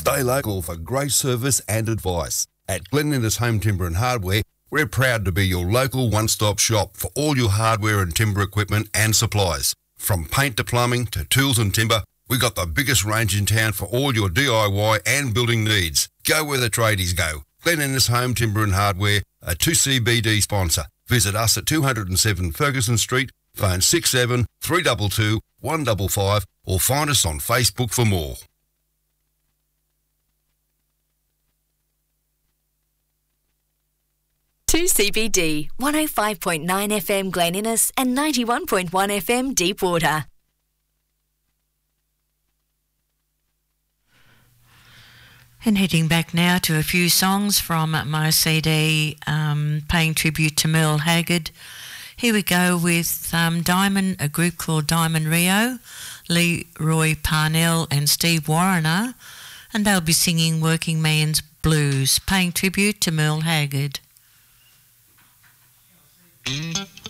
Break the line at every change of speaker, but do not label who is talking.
Stay local for great service and advice. At Glen Innes Home Timber and Hardware, we're proud to be your local one-stop shop for all your hardware and timber equipment and supplies. From paint to plumbing to tools and timber, we've got the biggest range in town for all your DIY and building needs. Go where the tradies go. Glen Innes Home Timber and Hardware, a 2CBD sponsor. Visit us at 207 Ferguson Street, phone 67 322 155 or find us on Facebook for more.
2CBD, 105.9 FM Glen Innes and 91.1 FM Deepwater.
And heading back now to a few songs from my CD, paying tribute to Merle Haggard. Here we go with Diamond, a group called Diamond Rio, Leroy Parnell and Steve Warriner, and they'll be singing Working Man's Blues, paying tribute to Merle Haggard.
Mm-hmm.